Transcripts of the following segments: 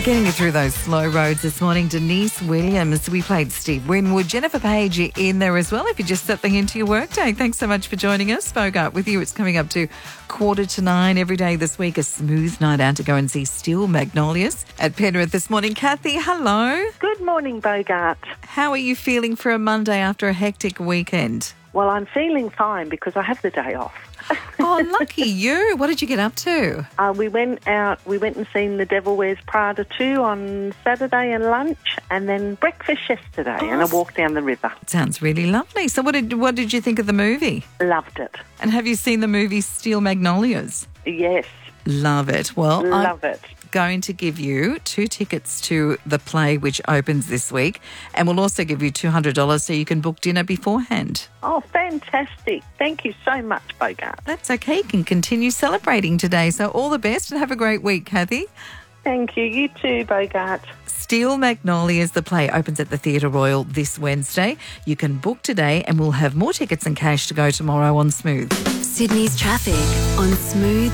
Getting you through those slow roads this morning, Denise Williams. We played Steve Winwood. Jennifer Page in there as well if you just something into your workday. Thanks so much for joining us. Bogart with you. It's coming up to 8:45 every day this week. A smooth night out to go and see Steel Magnolias at Penrith this morning. Kathy, hello. Good morning, Bogart. How are you feeling for a Monday after a hectic weekend? Well, I'm feeling fine because I have the day off. Oh, lucky you. What did you get up to? We went and seen The Devil Wears Prada 2 on Saturday and lunch, and then breakfast yesterday, and a walk down the river. Sounds really lovely. So what did you think of the movie? Loved it. And have you seen the movie Steel Magnolias? Yes. Love it. Well, Love it. Going to give you 2 tickets to the play which opens this week, and we'll also give you $200 so you can book dinner beforehand. Oh, fantastic. Thank you so much, Bogart. That's okay. You can continue celebrating today. So all the best and have a great week, Kathy. Thank you. You too, Bogart. Steel Magnolias, the play opens at the Theatre Royal this Wednesday. You can book today and we'll have more tickets and cash to go tomorrow on Smooth. Sydney's traffic on Smooth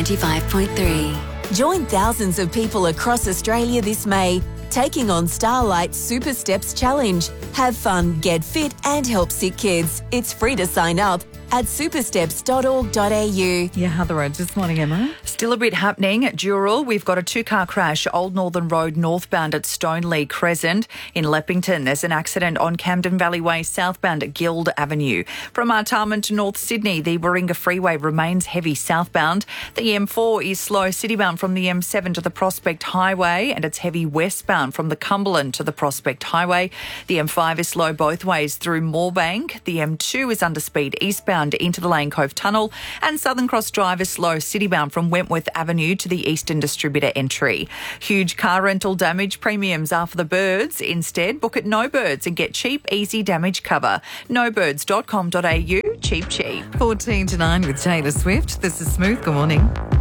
95.3. Join thousands of people across Australia this May, taking on Starlight's Super Steps Challenge. Have fun, get fit and help sick kids. It's free to sign up at supersteps.org.au. Yeah, how the roads this morning, Emma? Still a bit happening at Dural. We've got a 2-car crash, Old Northern Road northbound at Stoneleigh Crescent. In Leppington, there's an accident on Camden Valley Way southbound at Guild Avenue. From Artarmon to North Sydney, the Warringah Freeway remains heavy southbound. The M4 is slow citybound from the M7 to the Prospect Highway, and it's heavy westbound from the Cumberland to the Prospect Highway. The M5 is slow both ways through Moorebank. The M2 is under speed eastbound into the Lane Cove Tunnel, and Southern Cross Drive is slow citybound from Wentworth Avenue to the Eastern Distributor entry. Huge car rental damage premiums are for the birds. Instead, book at No Birds and get cheap, easy damage cover. nobirds.com.au. Cheap, cheap. 14 to 9 with Taylor Swift. This is Smooth. Good morning.